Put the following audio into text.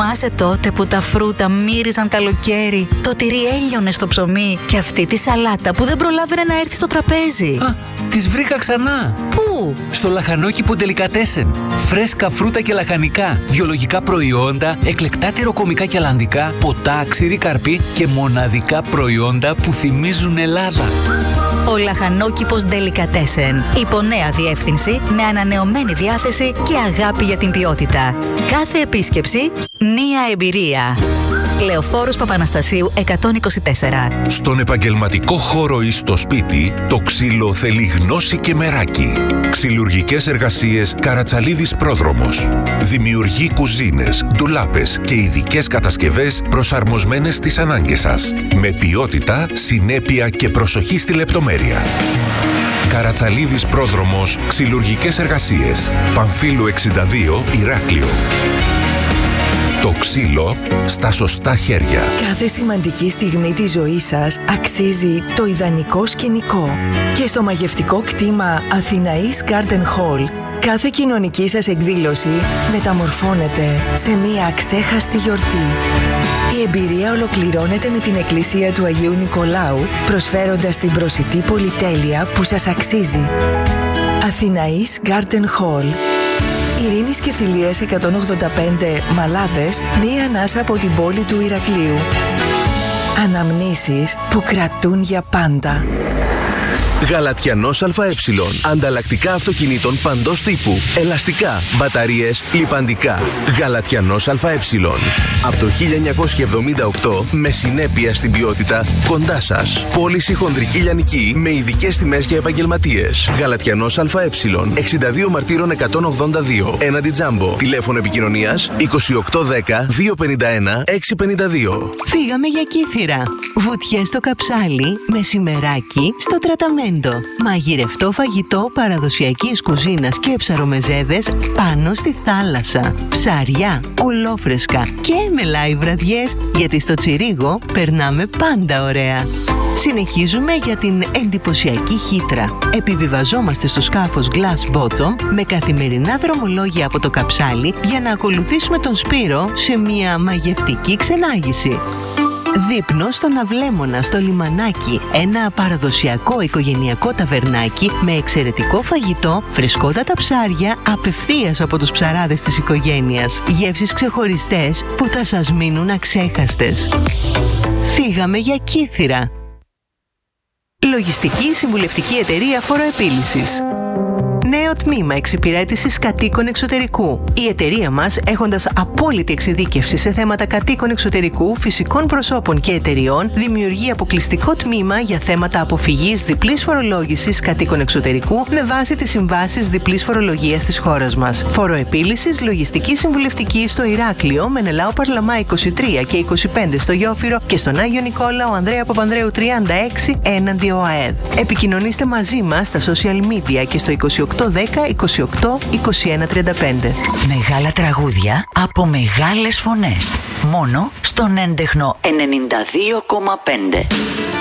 Θυμάσαι τότε που τα φρούτα μύριζαν καλοκαίρι, το τυρί έλειωνε στο ψωμί και αυτή τη σαλάτα που δεν προλάβαινε να έρθει στο τραπέζι? Α, τις βρήκα ξανά. Πού? Στο λαχανόκηπο Ντελικατέσεν. Φρέσκα φρούτα και λαχανικά, βιολογικά προϊόντα, εκλεκτά τυροκομικά και αλλαντικά, ποτά, ξηρή καρπή και μοναδικά προϊόντα που θυμίζουν Ελλάδα. Ο λαχανόκηπος Ντελικατέσεν. Υπό νέα διεύθυνση, με ανανεωμένη διάθεση και αγάπη για την ποιότητα. Κάθε επίσκεψη, μία εμπειρία. Λεωφόρος Παπαναστασίου 124. Στον επαγγελματικό χώρο ή στο σπίτι, το ξύλο θέλει γνώση και μεράκι. Ξυλουργικές εργασίες Καρατσαλίδης Πρόδρομος. Δημιουργεί κουζίνες, ντουλάπες και ειδικές κατασκευές προσαρμοσμένες στις ανάγκες σας. Με ποιότητα, συνέπεια και προσοχή στη λεπτομέρεια. Καρατσαλίδης Πρόδρομος, ξυλουργικές εργασίες. Παμφύλου 62, Ηράκλειο. Το ξύλο στα σωστά χέρια. Κάθε σημαντική στιγμή της ζωής σας αξίζει το ιδανικό σκηνικό. Και στο μαγευτικό κτήμα Αθηναής Garden Hall, κάθε κοινωνική σας εκδήλωση μεταμορφώνεται σε μία αξέχαστη γιορτή. Η εμπειρία ολοκληρώνεται με την Εκκλησία του Αγίου Νικολάου, προσφέροντας την προσιτή πολυτέλεια που σας αξίζει. Αθηναής Garden Hall. Ειρήνης και Φιλίας 185 Μαλάδες, μία ανάσα από την πόλη του Ηρακλείου. Αναμνήσεις που κρατούν για πάντα. Γαλατιανός ΑΕ. Ανταλλακτικά αυτοκινήτων παντός τύπου. Ελαστικά, μπαταρίες, λιπαντικά. Γαλατιανός ΑΕ. Από το 1978 με συνέπεια στην ποιότητα κοντά σας. Πώληση χονδρική λιανική με ειδικές τιμές για επαγγελματίες. Γαλατιανός ΑΕ. 62 Μαρτύρων 182. Έναντι Τζάμπο. Τηλέφωνο επικοινωνίας 2810 251 652. Φύγαμε για Κύθυρα. Βουτιές στο Καψάλι, μεσημεράκι στο Τραταμέντο. Μαγειρευτό φαγητό παραδοσιακής κουζίνας και ψαρομεζέδες πάνω στη θάλασσα. Ψάρια, ολόφρεσκα και με live βραδιές, γιατί στο Τσιρίγο περνάμε πάντα ωραία. Συνεχίζουμε για την εντυπωσιακή Χήτρα. Επιβιβαζόμαστε στο σκάφος Glass Bottom με καθημερινά δρομολόγια από το Καψάλι για να ακολουθήσουμε τον Σπύρο σε μια μαγευτική ξενάγηση. Δείπνο στον Αυλέμονα, στο λιμανάκι. Ένα παραδοσιακό οικογενειακό ταβερνάκι με εξαιρετικό φαγητό, φρεσκότατα ψάρια απευθείας από τους ψαράδες της οικογένειας. Γεύσεις ξεχωριστές που θα σας μείνουν αξέχαστες. Φύγαμε για Κύθυρα. Λογιστική συμβουλευτική εταιρεία Φοροεπίλυσης. Νέο τμήμα εξυπηρέτησης κατοίκων εξωτερικού. Η εταιρεία μας, έχοντας απόλυτη εξειδίκευση σε θέματα κατοίκων εξωτερικού, φυσικών προσώπων και εταιριών, δημιουργεί αποκλειστικό τμήμα για θέματα αποφυγής διπλής φορολόγησης κατοίκων εξωτερικού με βάση τις συμβάσεις διπλής φορολογίας της χώρας μας. Φοροεπίλυσης, λογιστική συμβουλευτική στο Ηράκλειο, Μενελάου Παρλαμά 23 και 25 στο Γιόφυρο και στον Άγιο Νικόλαο Ανδρέα Παπανδρέου 36 έναντι ΟΑΕΔ. Επικοινωνήστε μαζί μας στα social media και στο 2810 28 21 35. Μεγάλα τραγούδια από μεγάλες φωνές. Μόνο στον έντεχνο 92,5.